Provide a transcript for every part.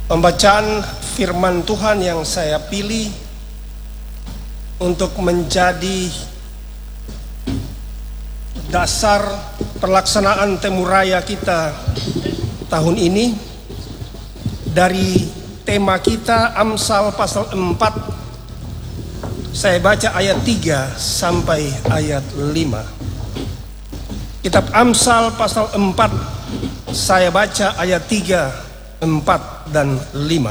Pembacaan firman Tuhan yang saya pilih untuk menjadi dasar pelaksanaan Temuraya kita tahun ini dari tema kita Amsal pasal 4. Saya baca ayat 3 sampai ayat 5. Kitab Amsal pasal 4, saya baca ayat 3, 4 dan 5.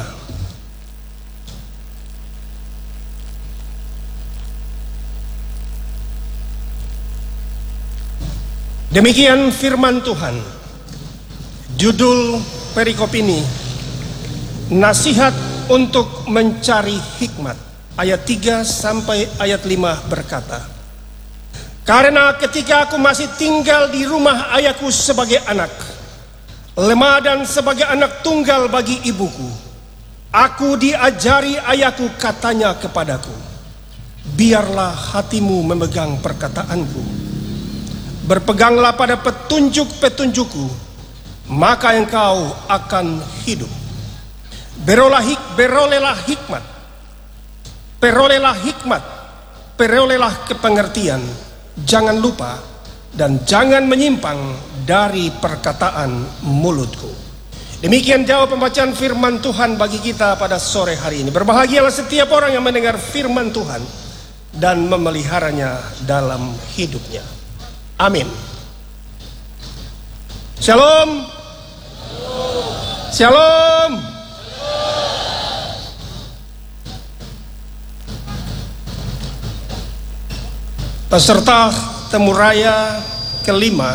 Demikian firman Tuhan. Judul perikop ini, nasihat untuk mencari hikmat. Ayat 3 sampai ayat 5 berkata, karena ketika aku masih tinggal di rumah ayahku sebagai anak, lemah dan sebagai anak tunggal bagi ibuku, aku diajari ayahku katanya kepadaku, biarlah hatimu memegang perkataanku, berpeganglah pada petunjuk-petunjukku, maka engkau akan hidup. Berolehlah hikmat, perolehlah kepengertian, jangan lupa dan jangan menyimpang dari perkataan mulutku. Demikian jawab pembacaan firman Tuhan bagi kita pada sore hari ini. Berbahagialah setiap orang yang mendengar firman Tuhan dan memeliharanya dalam hidupnya. Amin. Shalom. Shalom. Peserta Temuraya kelima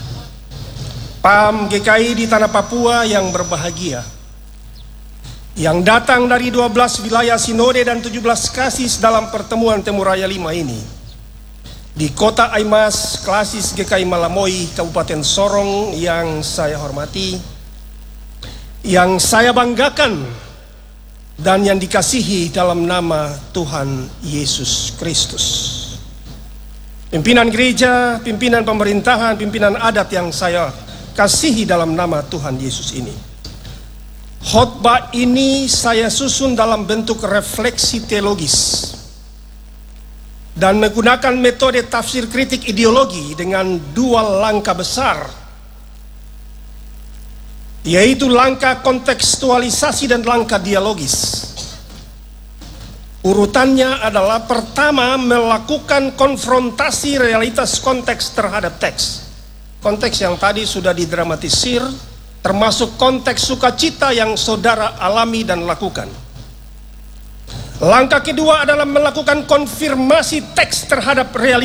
PAM GKI di Tanah Papua yang berbahagia, yang datang dari 12 wilayah sinode dan 17 kasis dalam pertemuan Temuraya 5 ini di kota Aimas, Klasis GKI Malamoy, Kabupaten Sorong, yang saya hormati, yang saya banggakan dan yang dikasihi dalam nama Tuhan Yesus Kristus. Pimpinan gereja, pimpinan pemerintahan, pimpinan adat yang saya kasihi dalam nama Tuhan Yesus ini. Khotbah ini saya susun dalam bentuk refleksi teologis dan menggunakan metode tafsir kritik ideologi dengan dua langkah besar, yaitu langkah kontekstualisasi dan langkah dialogis. Urutannya adalah, pertama, melakukan konfrontasi realitas konteks terhadap teks. Konteks yang tadi sudah didramatisir, termasuk konteks sukacita yang saudara alami dan lakukan. Langkah kedua adalah melakukan konfirmasi teks terhadap realitas